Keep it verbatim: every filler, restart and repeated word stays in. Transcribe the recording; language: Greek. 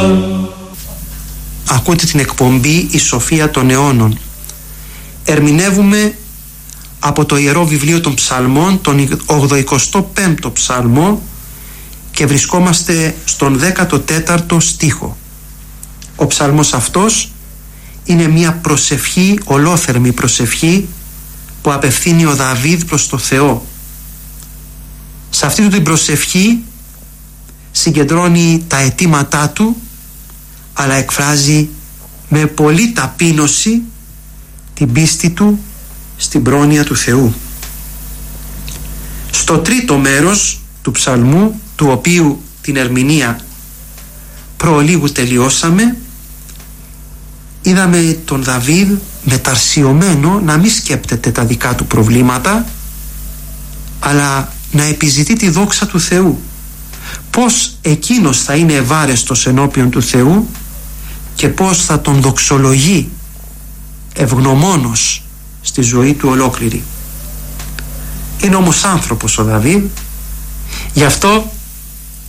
Ακούτε την εκπομπή «Η Σοφία των Αιώνων». Ερμηνεύουμε από το Ιερό Βιβλίο των Ψαλμών τον ογδοηκοστό πέμπτο ψαλμό και βρισκόμαστε στον δέκατο τέταρτο στίχο. Ο ψαλμός αυτός είναι μια προσευχή, ολόθερμη προσευχή που απευθύνει ο Δαβίδ προς το Θεό. Σε αυτή του την προσευχή συγκεντρώνει τα αιτήματά του, αλλά εκφράζει με πολλή ταπείνωση την πίστη του στην πρόνοια του Θεού. Στο τρίτο μέρος του ψαλμού, του οποίου την ερμηνεία προολίγου τελειώσαμε, είδαμε τον Δαβίδ μεταρσιωμένο να μην σκέπτεται τα δικά του προβλήματα, αλλά να επιζητεί τη δόξα του Θεού. Πώς εκείνος θα είναι ευάρεστος ενώπιον του Θεού και πώς θα τον δοξολογεί ευγνωμόνος στη ζωή του ολόκληρη. Είναι όμως άνθρωπος ο Δαβίδ, γι' αυτό